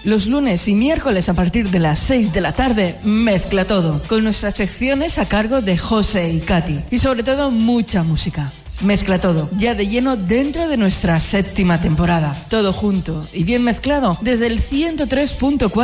Los lunes y miércoles a partir de las 6 de la tarde, Mezcla Todo, con nuestras secciones a cargo de José y Katy. Y sobre todo, mucha música. Mezcla Todo, ya de lleno dentro de nuestra 7ª temporada. Todo junto y bien mezclado desde el 103.4